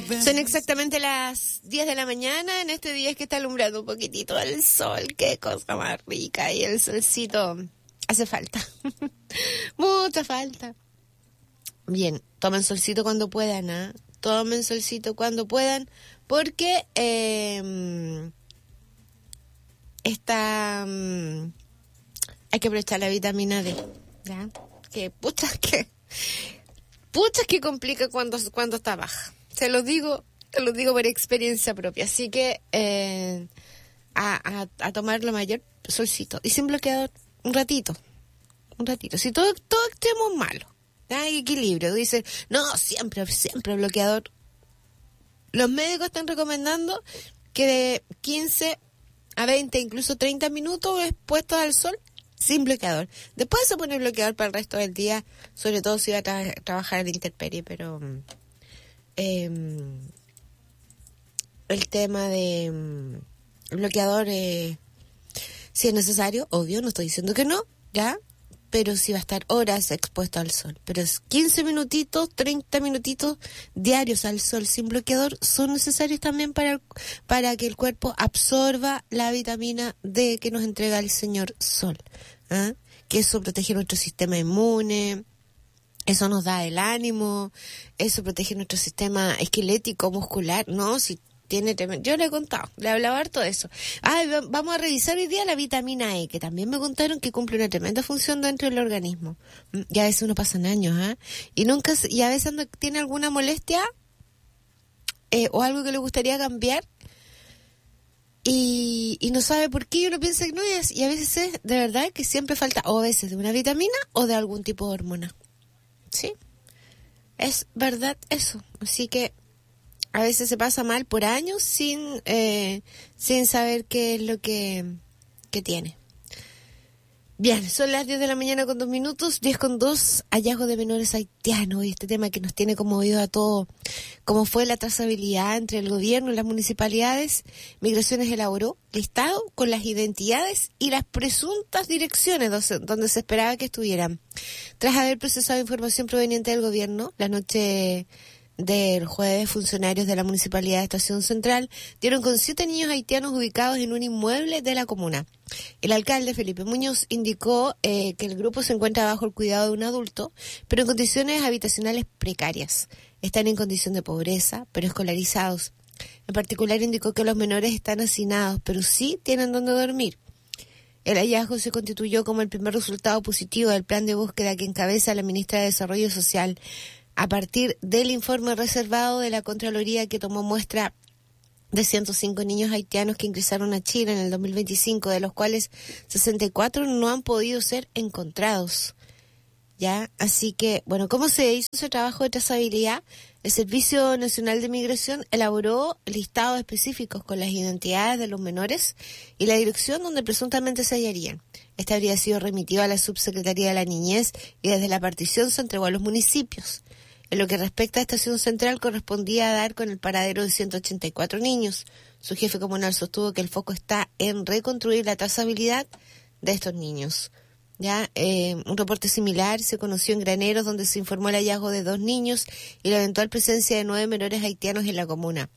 Son exactamente las 10 de la mañana. En este día es que está alumbrando un poquitito el sol. Qué cosa más rica. Y el solcito hace falta. Mucha falta. Bien, tomen solcito cuando puedan, ¿eh? Tomen solcito cuando puedan. Porque hay que aprovechar la vitamina D. ¿Ya? Que pucha que complica cuando está baja. Se lo digo por experiencia propia. Así que a tomar lo mayor solcito. Y sin bloqueador, un ratito. Si todo extremo es malo. Hay equilibrio. Dice, no, siempre bloqueador. Los médicos están recomendando que de 15 a 20, incluso 30 minutos expuestos al sol, sin bloqueador. Después se pone bloqueador para el resto del día, sobre todo si va a trabajar en la intemperie, pero el tema de bloqueador, si es necesario, obvio, no estoy diciendo que no, ya, pero sí va a estar horas expuesto al sol. Pero es 15 minutitos, 30 minutitos diarios al sol sin bloqueador son necesarios también para que el cuerpo absorba la vitamina D que nos entrega el señor sol. ¿Ah? Que eso protege nuestro sistema inmune, eso nos da el ánimo, eso protege nuestro sistema esquelético, muscular, ¿no? Si tiene yo le he contado, le he hablado harto de eso. Vamos a revisar hoy día la vitamina E, que también me contaron que cumple una tremenda función dentro del organismo. Y a veces uno pasan años, ¿ah? Y a veces tiene alguna molestia o algo que le gustaría cambiar. Y no sabe por qué, y uno piensa que no es, y a veces es de verdad que siempre falta, o a veces de una vitamina o de algún tipo de hormona. ¿Sí? Es verdad eso. Así que a veces se pasa mal por años sin saber qué es lo que tiene. Bien, son las 10 de la mañana con 2 minutos, 10 con 2, hallazgo de menores haitianos, y este tema que nos tiene conmovido a todos, como fue la trazabilidad entre el gobierno y las municipalidades. Migraciones elaboró listado con las identidades y las presuntas direcciones donde se esperaba que estuvieran. Tras haber procesado información proveniente del gobierno, la noche del jueves, funcionarios de la Municipalidad de Estación Central dieron con 7 niños haitianos ubicados en un inmueble de la comuna. El alcalde Felipe Muñoz indicó que el grupo se encuentra bajo el cuidado de un adulto, pero en condiciones habitacionales precarias. Están en condición de pobreza, pero escolarizados. En particular indicó que los menores están hacinados, pero sí tienen donde dormir. El hallazgo se constituyó como el primer resultado positivo del plan de búsqueda que encabeza la ministra de Desarrollo Social, a partir del informe reservado de la Contraloría que tomó muestra de 105 niños haitianos que ingresaron a Chile en el 2025, de los cuales 64 no han podido ser encontrados. ¿Ya? Así que, bueno, ¿cómo se hizo ese trabajo de trazabilidad? El Servicio Nacional de Migración elaboró listados específicos con las identidades de los menores y la dirección donde presuntamente se hallarían. Este habría sido remitido a la Subsecretaría de la Niñez y desde la partición se entregó a los municipios. En lo que respecta a Estación Central, correspondía dar con el paradero de 184 niños. Su jefe comunal sostuvo que el foco está en reconstruir la trazabilidad de estos niños. Ya, un reporte similar se conoció en Graneros, donde se informó el hallazgo de 2 niños y la eventual presencia de 9 menores haitianos en la comuna.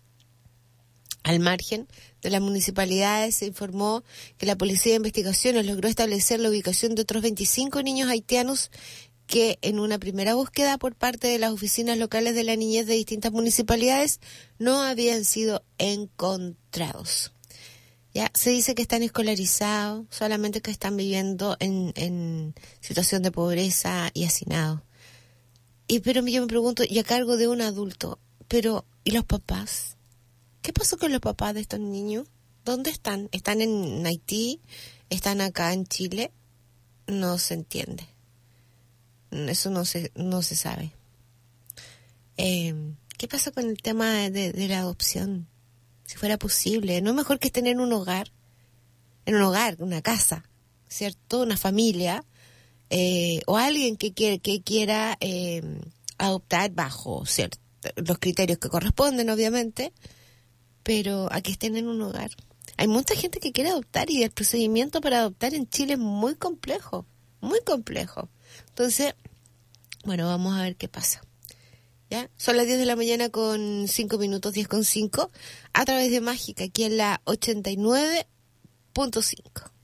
Al margen de las municipalidades, se informó que la Policía de Investigaciones logró establecer la ubicación de otros 25 niños haitianos que en una primera búsqueda por parte de las oficinas locales de la niñez de distintas municipalidades no habían sido encontrados. Ya se dice que están escolarizados, solamente que están viviendo en situación de pobreza y hacinados. Pero yo me pregunto, y a cargo de un adulto, pero ¿y los papás? ¿Qué pasó con los papás de estos niños? ¿Dónde están? ¿Están en Haití? ¿Están acá en Chile? No se entiende. Eso no se sabe. ¿Qué pasa con el tema de la adopción? Si fuera posible, ¿no es mejor que estén en un hogar, una casa, ¿cierto? Una familia, o alguien que quiera adoptar bajo los criterios que corresponden, obviamente, pero a que estén en un hogar. Hay mucha gente que quiere adoptar y el procedimiento para adoptar en Chile es muy complejo, muy complejo. Entonces, bueno, vamos a ver qué pasa. ¿Ya? Son las 10 de la mañana con 5 minutos, 10 con 5, a través de Mágica, aquí en la 89.5.